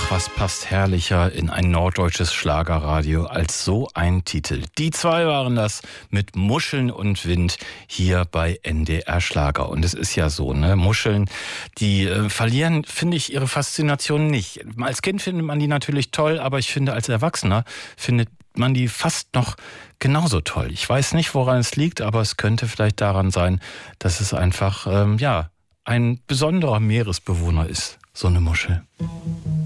Was passt herrlicher in ein norddeutsches Schlagerradio als so ein Titel? Die zwei waren das mit Muscheln und Wind hier bei NDR Schlager. Und es ist ja so, ne? Muscheln, die verlieren, finde ich, ihre Faszination nicht. Als Kind findet man die natürlich toll, aber ich finde, als Erwachsener findet man die fast noch genauso toll. Ich weiß nicht, woran es liegt, aber es könnte vielleicht daran sein, dass es einfach, ein besonderer Meeresbewohner ist, so eine Muschel.